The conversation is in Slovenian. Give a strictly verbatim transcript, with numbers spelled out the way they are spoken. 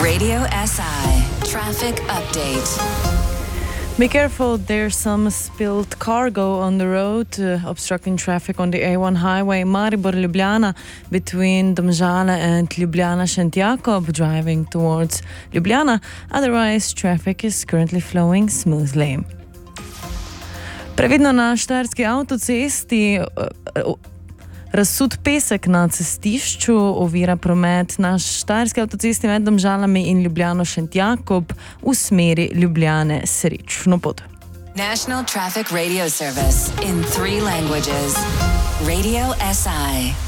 Radio S I Traffic Update. Be careful, there's some spilled cargo on the road, uh, obstructing traffic on the A one highway Maribor-Ljubljana between Domžale and Ljubljana-Šent Jakob, driving towards Ljubljana. Otherwise, traffic is currently flowing smoothly. Previdno na štajerski avtocesti. Uh, uh, Razsut pesek na cestišču ovira promet na štajerski avtocesti med Domžalami in Ljubljano-Šent Jakob v smeri Ljubljane-Srečno pot. National Traffic Radio Service in three languages. Radio S I.